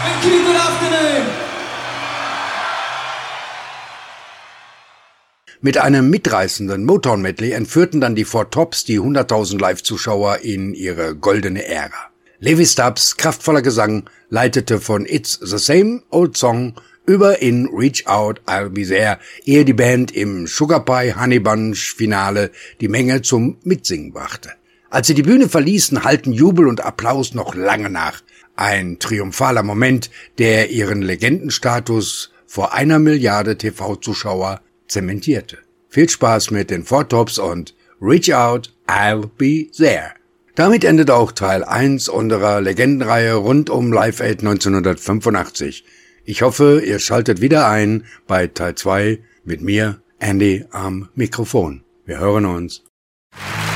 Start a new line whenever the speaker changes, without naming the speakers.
Thank you, good afternoon.
Mit einem mitreißenden Motown-Medley entführten dann die Four Tops die 100.000 Live-Zuschauer in ihre goldene Ära. Levi Stubbs kraftvoller Gesang leitete von It's the Same Old Song über in Reach Out, I'll Be There, ehe die Band im Sugar Pie Honey Bunch Finale die Menge zum Mitsingen brachte. Als sie die Bühne verließen, hallten Jubel und Applaus noch lange nach. Ein triumphaler Moment, der ihren Legendenstatus vor 1 Milliarde TV-Zuschauer zementierte. Viel Spaß mit den Four Tops und Reach Out, I'll Be There. Damit endet auch Teil 1 unserer Legendenreihe rund um Live Aid 1985. Ich hoffe, ihr schaltet wieder ein bei Teil 2 mit mir, Andy, am Mikrofon. Wir hören uns.